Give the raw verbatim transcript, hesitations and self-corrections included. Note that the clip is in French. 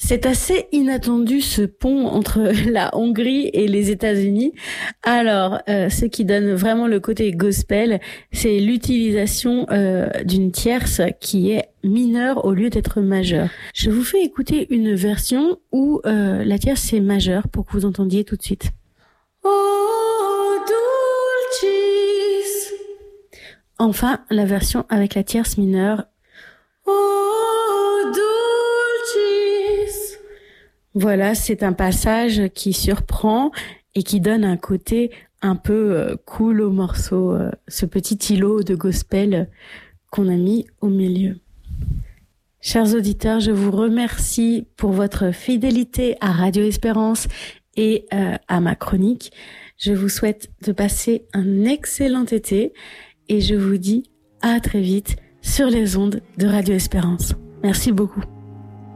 C'est assez inattendu ce pont entre la Hongrie et les États-Unis. Alors, euh, ce qui donne vraiment le côté gospel, c'est l'utilisation euh, d'une tierce qui est mineure au lieu d'être majeure. Je vous fais écouter une version où euh, la tierce est majeure pour que vous entendiez tout de suite. Oh, dulcis. Enfin, la version avec la tierce mineure. Oh, dulcis. Voilà, c'est un passage qui surprend et qui donne un côté un peu euh, cool au morceau, euh, ce petit îlot de gospel qu'on a mis au milieu. Chers auditeurs, je vous remercie pour votre fidélité à Radio Espérance et euh, à ma chronique. Je vous souhaite de passer un excellent été et je vous dis à très vite sur les ondes de Radio Espérance. Merci beaucoup.